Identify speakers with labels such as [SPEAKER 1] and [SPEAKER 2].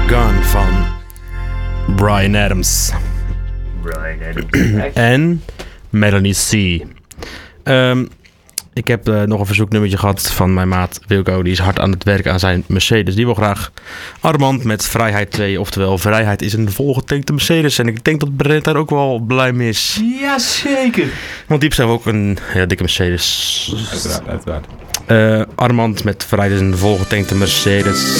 [SPEAKER 1] Gun van Bryan Adams. En Melanie C. Ik heb nog een verzoeknummertje gehad van mijn maat Wilco. Die is hard aan het werken aan zijn Mercedes. Die wil graag Armand met Vrijheid 2. Oftewel, Vrijheid is een volgetankte Mercedes. En ik denk dat Brent daar ook wel blij mee is.
[SPEAKER 2] Jazeker.
[SPEAKER 1] Want die heeft zelf ook een hele dikke Mercedes.
[SPEAKER 2] Uiteraard.
[SPEAKER 1] Armand met Vrijheid is een volgetankte Mercedes.